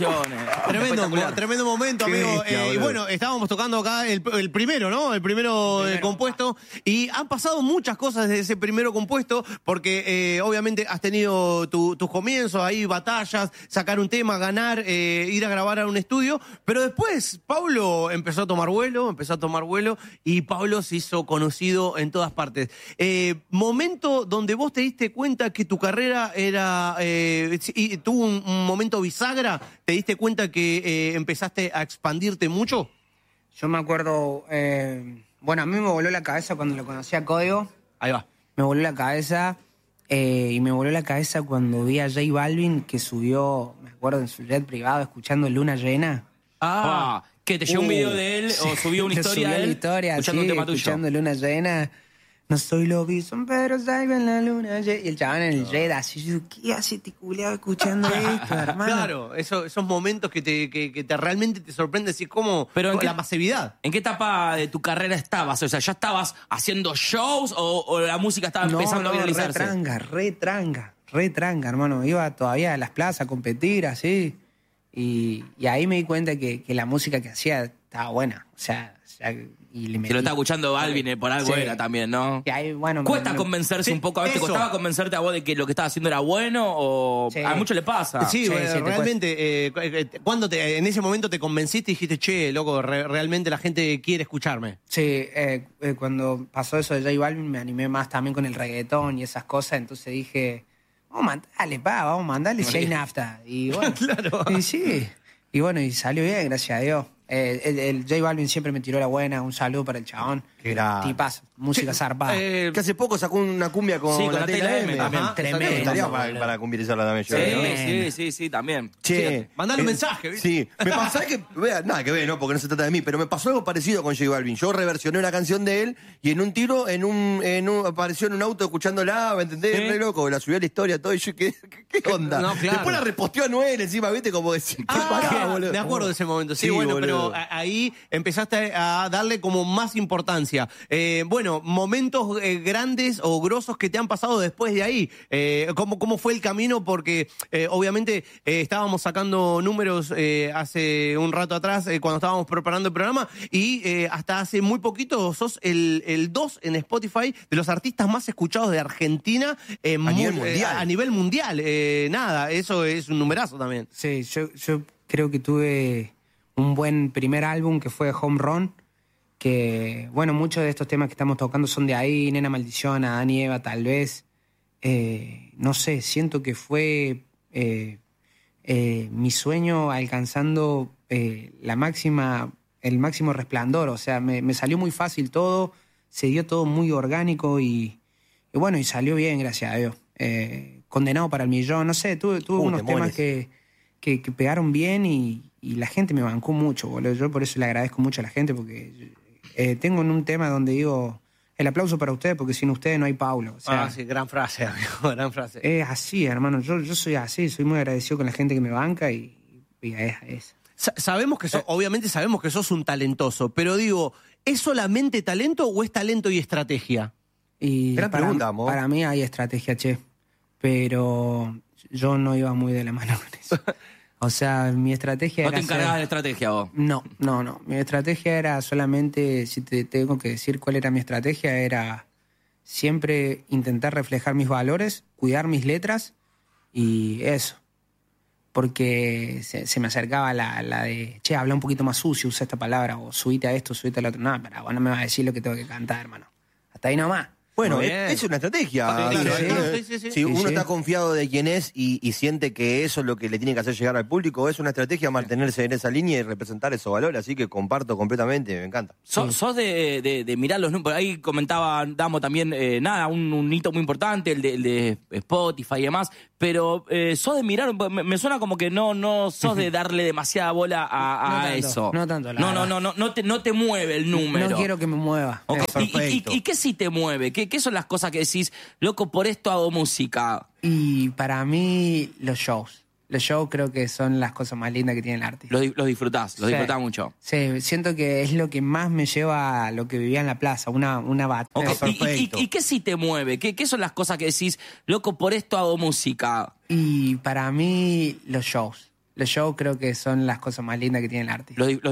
canciones. Tremendo momento, amigo. Y bueno, estábamos tocando acá el primero, ¿no? El primero compuesto. Y han pasado muchas cosas desde ese primero compuesto, porque obviamente has tenido tus comienzos, ahí batallas, sacar un tema, ganar, ir a grabar a un estudio. Pero después, Pablo empezó a tomar vuelo, y Pablo se hizo conocido en todas partes. Momento donde vos te diste cuenta que tu carrera era... y tuvo un momento bisagra, ¿te diste cuenta que empezaste a expandirte mucho? Yo me acuerdo, bueno, a mí me voló la cabeza cuando lo conocí a Código. Ahí va. Me voló la cabeza, y me voló la cabeza cuando vi a J Balvin que subió, me acuerdo, en su jet privado escuchando Luna Llena. ¿Qué, te llegó un video de él o subió una historia de él? Escuchando un tema tuyo. Escuchando Luna Llena. No soy lo Bison, pero salgo en la luna. Y el chabón en el jet así, yo, ¿qué hace este culiado escuchando esto, hermano? Claro, esos momentos que te realmente te sorprenden, así como la masividad. ¿En qué etapa de tu carrera estabas? O sea, ¿ya estabas haciendo shows o la música estaba empezando a viralizarse? Re tranga, hermano. Iba todavía a las plazas a competir, así. Y ahí me di cuenta que la música que hacía estaba buena. O sea y le metí. Se lo estaba escuchando Balvin, por algo era también, ¿no? Y ahí, bueno, ¿Cuesta convencerse un poco? A ver, ¿te costaba convencerte a vos de que lo que estabas haciendo era bueno? O a muchos le pasa. Sí, realmente, ¿cuándo en ese momento te convenciste y dijiste, che, loco, realmente la gente quiere escucharme? Sí, cuando pasó eso de J Balvin me animé más también con el reggaetón y esas cosas, entonces dije, vamos a mandarle si hay nafta. Y bueno, claro. Y sí. Y bueno, y salió bien, gracias a Dios. El J Balvin siempre me tiró la buena, un saludo para el chabón. Tipazo, música zarpada. Que hace poco sacó una cumbia con la Tela M. Tremendo. Para cumbirizarla también. Sí, también. Che, mandale un mensaje, ¿viste? Sí, me pasó que, nada que ver, ¿no? Porque no se trata de mí, pero me pasó algo parecido con J Balvin. Yo reversioné una canción de él y en un tiro, apareció en un auto escuchándola, ¿me entendés? Re loco, la subí a la historia, todo, y yo, ¿qué onda? No, claro. Después la reposteó a Noel encima, ¿viste? Como decir, ¿qué pasó, boludo? Me acuerdo de ese momento, sí, boludo. Pero ahí empezaste a darle como más importancia. Bueno, momentos grandes o grosos que te han pasado después de ahí. ¿Cómo fue el camino? Porque obviamente estábamos sacando números hace un rato atrás cuando estábamos preparando el programa y hasta hace muy poquito sos el 2 en Spotify de los artistas más escuchados de Argentina a nivel mundial. Nada, eso es un numerazo también. Sí, yo creo que tuve un buen primer álbum que fue Home Run, que, bueno, muchos de estos temas que estamos tocando son de ahí, Nena Maldición, Adán y Eva, tal vez. No sé, siento que fue mi sueño alcanzando el máximo resplandor. O sea, me salió muy fácil todo, se dio todo muy orgánico y bueno, y salió bien, gracias a Dios. Condenado para el millón, no sé, tuve unos temas que pegaron bien y la gente me bancó mucho, boludo. Yo por eso le agradezco mucho a la gente, porque tengo en un tema donde digo, el aplauso para ustedes, porque sin ustedes no hay Paulo. O sea, sí, gran frase, amigo, gran frase. Es así, hermano, yo soy así, soy muy agradecido con la gente que me banca y es. Sabemos que obviamente sabemos que sos un talentoso, pero digo, ¿es solamente talento o es talento y estrategia? Y gran pregunta, amor. Para mí hay estrategia, che, pero yo no iba muy de la mano con eso. O sea, mi estrategia era... ¿No te encargabas de la estrategia vos? No. Mi estrategia era solamente, si te tengo que decir cuál era mi estrategia, era siempre intentar reflejar mis valores, cuidar mis letras y eso. Porque se me acercaba la de, che, habla un poquito más sucio, usa esta palabra, o subite a esto, subite a lo otro. No, pero vos no me vas a decir lo que tengo que cantar, hermano. Hasta ahí nomás. Bueno, es una estrategia. Sí. Si uno está confiado de quién es y siente que eso es lo que le tiene que hacer llegar al público, es una estrategia mantenerse en esa línea y representar esos valores. Así que comparto completamente, me encanta. ¿Sos de mirar los números? Ahí comentaba Damo también, un hito muy importante, el de Spotify y demás. Pero sos de mirar, me suena como que no sos de darle demasiada bola a eso. No tanto, no te mueve el número. No quiero que me mueva. Okay. ¿Y qué sí te mueve? ¿Qué son las cosas que decís, loco, por esto hago música? Y para mí, los shows. Los shows creo que son las cosas más lindas que tiene el artista. Los disfrutás mucho. Sí, siento que es lo que más me lleva a lo que vivía en la plaza, una batalla. Okay. ¿Y qué sí te mueve? ¿Qué son las cosas que decís, loco, por esto hago música? Y para mí, los shows. los shows creo que son las cosas más lindas que tiene el artista. Los